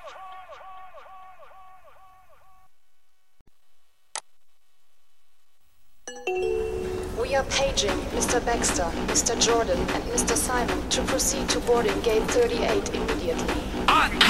We are paging Mr. Baxter, Mr. Jordan, and Mr. Simon to proceed to boarding gate 38 immediately.